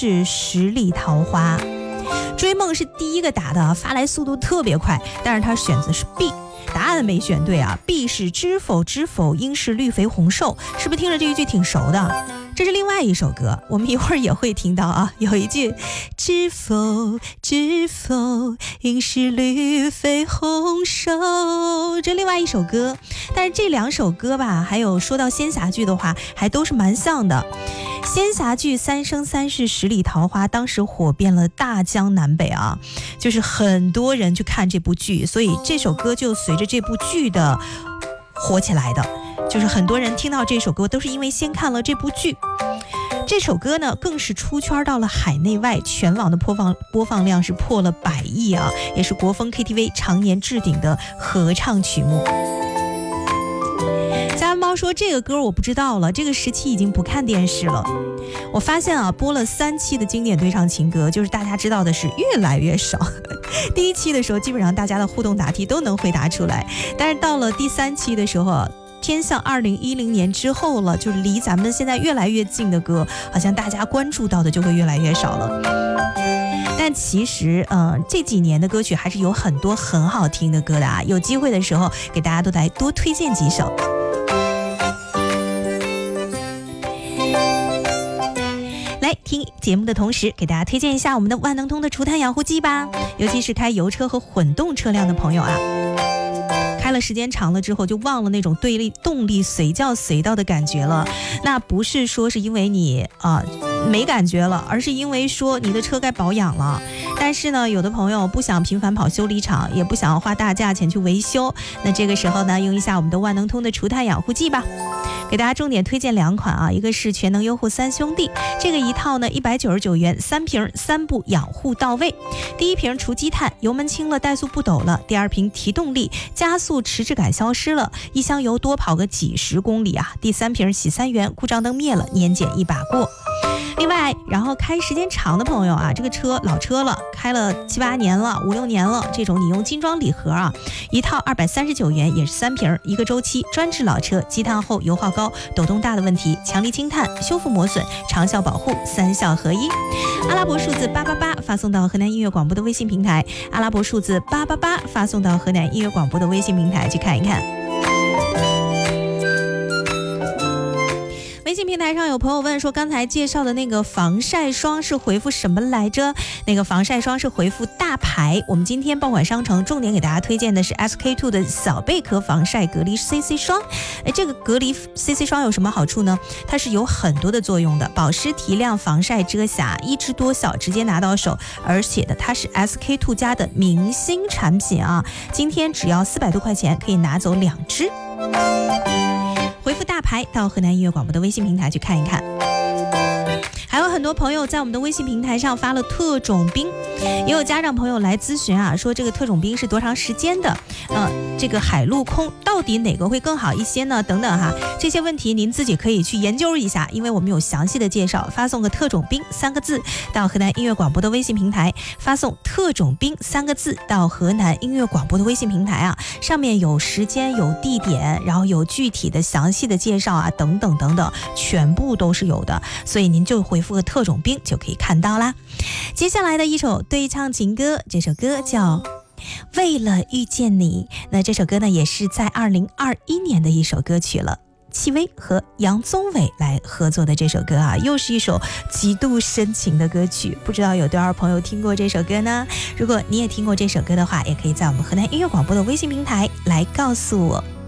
是十里桃花。追梦是第一个答的，发来速度特别快，但是他选择是 B， 答案没选对啊。 B 是知否知否，应是绿肥红瘦，是不是听着这一句挺熟的？这是另外一首歌，我们一会儿也会听到啊。有一句知否知否，应是绿肥红瘦，这另外一首歌。但是这两首歌吧，还有说到仙侠剧的话，还都是蛮像的。仙侠剧《三生三世十里桃花》当时火遍了大江南北啊，就是很多人去看这部剧，所以这首歌就随着这部剧的火起来的。就是很多人听到这首歌都是因为先看了这部剧。这首歌呢更是出圈到了海内外，全网的播放量是破了100亿啊，也是国风 KTV 常年置顶的合唱曲目。家人猫说这个歌我不知道了，这个时期已经不看电视了。我发现啊，播了3期的经典对唱情歌，就是大家知道的是越来越少。第1期的时候基本上大家的互动答题都能回答出来，但是到了第3期的时候，偏向2010年之后了，就是离咱们现在越来越近的歌，好像大家关注到的就会越来越少了。但其实这几年的歌曲还是有很多很好听的歌的啊，有机会的时候给大家都来多推荐几首。来听节目的同时，给大家推荐一下我们的万能通的除碳养护剂吧，尤其是开油车和混动车辆的朋友啊，开了时间长了之后就忘了那种动力随叫随到的感觉了。那不是说是因为你没感觉了，而是因为说你的车该保养了。但是呢，有的朋友不想频繁跑修理厂，也不想花大价钱去维修，那这个时候呢，用一下我们的万能通的除碳养护剂吧。给大家重点推荐2款啊，一个是全能优护3兄弟，这个一套呢199元，3瓶3步养护到位。第1瓶除积碳，油门轻了，怠速不抖了；第2瓶提动力，加速迟滞感消失了，一箱油多跑个几十公里啊；第3瓶洗3元，故障灯灭了，年检一把过。另外，然后开时间长的朋友啊，这个车老车了，开了7、8年了，5、6年了，这种你用精装礼盒啊，一套239元，也是3瓶，1个周期，专治老车积碳厚、油耗高、抖动大的问题，强力清碳、修复磨损、长效保护，3效合一。阿拉伯数字888发送到河南音乐广播的微信平台，阿拉伯数字888发送到河南音乐广播的微信平台去看一看。微信平台上有朋友问说，刚才介绍的那个防晒霜是回复什么来着？那个防晒霜是回复大牌。我们今天爆款商城重点给大家推荐的是 SK2 的小贝壳防晒隔离 CC 霜。这个隔离 CC 霜有什么好处呢？它是有很多的作用的，保湿提亮、防晒遮瑕，一支多效，直接拿到手。而且的它是 SK2 家的明星产品啊，今天只要400多块钱可以拿走2支。回复大牌到河南音乐广播的微信平台去看一看。还有很多朋友在我们的微信平台上发了特种兵，也有家长朋友来咨询啊，说这个特种兵是多长时间的？这个海陆空到底哪个会更好一些呢？等等哈，这些问题您自己可以去研究一下，因为我们有详细的介绍。发送个特种兵3个字到河南音乐广播的微信平台，发送特种兵3个字到河南音乐广播的微信平台啊，上面有时间、有地点，然后有具体的详细的介绍啊，等等等等，全部都是有的，所以您就回复个特种兵就可以看到啦。接下来的一首对唱情歌，这首歌叫为了遇见你。那这首歌呢也是在2021年的一首歌曲了，戚薇和杨宗纬来合作的这首歌啊，又是一首极度深情的歌曲，不知道有多少朋友听过这首歌呢？如果你也听过这首歌的话，也可以在我们河南音乐广播的微信平台来告诉我。